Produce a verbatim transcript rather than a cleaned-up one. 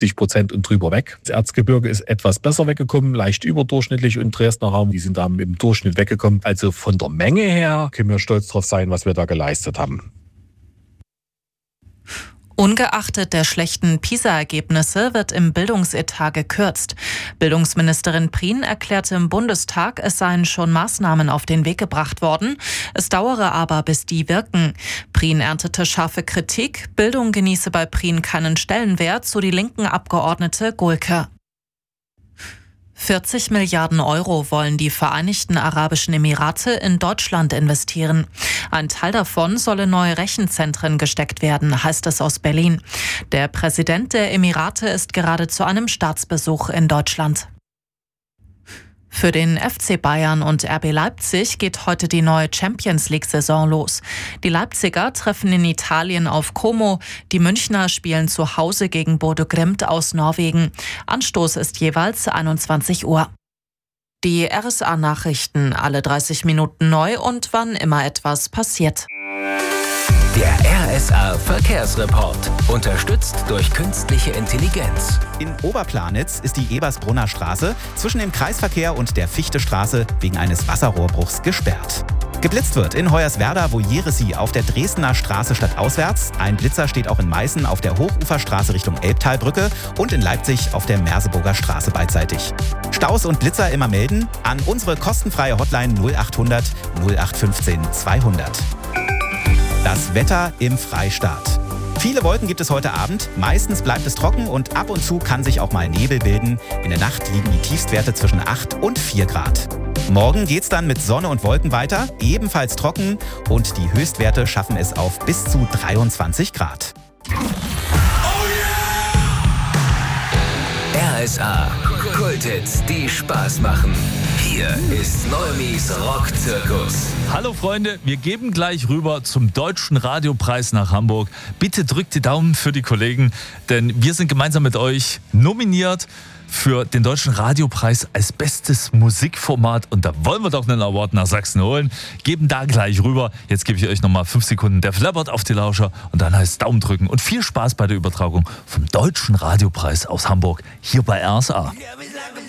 siebzig Prozent und drüber weg. Das Erzgebirge ist etwas besser weggekommen, leicht überdurchschnittlich und Dresdner Raum, die sind da im Durchschnitt weggekommen. Also von der Menge her können wir stolz drauf sein, was wir da geleistet haben. Ungeachtet der schlechten PISA-Ergebnisse wird im Bildungsetat gekürzt. Bildungsministerin Prien erklärte im Bundestag, es seien schon Maßnahmen auf den Weg gebracht worden. Es dauere aber, bis die wirken. Prien erntete scharfe Kritik. Bildung genieße bei Prien keinen Stellenwert, so die linken Abgeordnete Gulke. vierzig Milliarden Euro wollen die Vereinigten Arabischen Emirate in Deutschland investieren. Ein Teil davon soll in neue Rechenzentren gesteckt werden, heißt es aus Berlin. Der Präsident der Emirate ist gerade zu einem Staatsbesuch in Deutschland. Für den F C Bayern und R B Leipzig geht heute die neue Champions-League-Saison los. Die Leipziger treffen in Italien auf Como, die Münchner spielen zu Hause gegen Bodo Glimt aus Norwegen. Anstoß ist jeweils einundzwanzig Uhr. Die R S A-Nachrichten alle dreißig Minuten neu und wann immer etwas passiert. Der R S A-Verkehrsreport, unterstützt durch künstliche Intelligenz. In Oberplanitz ist die Ebersbrunner Straße zwischen dem Kreisverkehr und der Fichtestraße wegen eines Wasserrohrbruchs gesperrt. Geblitzt wird in Hoyerswerda, Vojerizy auf der Dresdner Straße stadtauswärts. Ein Blitzer steht auch in Meißen auf der Hochuferstraße Richtung Elbtalbrücke und in Leipzig auf der Merseburger Straße beidseitig. Staus und Blitzer immer melden an unsere kostenfreie Hotline null achthundert null acht fünfzehn zweihundert. Das Wetter im Freistaat. Viele Wolken gibt es heute Abend, meistens bleibt es trocken und ab und zu kann sich auch mal Nebel bilden. In der Nacht liegen die Tiefstwerte zwischen acht und vier Grad. Morgen geht's dann mit Sonne und Wolken weiter, ebenfalls trocken und die Höchstwerte schaffen es auf bis zu dreiundzwanzig Grad. R S A, Kulthits, die Spaß machen. Hier ist Neumis Rockzirkus. Hallo Freunde, wir geben gleich rüber zum Deutschen Radiopreis nach Hamburg. Bitte drückt die Daumen für die Kollegen, denn wir sind gemeinsam mit euch nominiert für den Deutschen Radiopreis als bestes Musikformat. Und da wollen wir doch einen Award nach Sachsen holen. Geben da gleich rüber. Jetzt gebe ich euch nochmal fünf Sekunden der Flappert auf die Lauscher und dann heißt Daumen drücken. Und viel Spaß bei der Übertragung vom Deutschen Radiopreis aus Hamburg hier bei R S A.